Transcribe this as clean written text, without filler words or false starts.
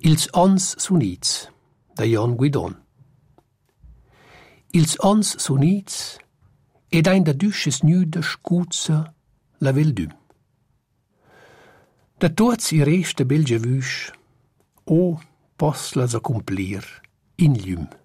Ils ons sunits, da Jan Guidon. Ils ons sunits ed ein da düsches nüde scuzza la veldüm. Da tuots I resta belgia vüsch, o poslas accomplir in llüm.